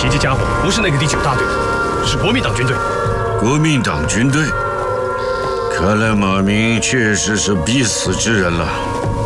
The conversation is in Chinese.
袭击家伙不是那个第9大队，是国民党军队。 国民党军队？看来马明确实是必死之人了。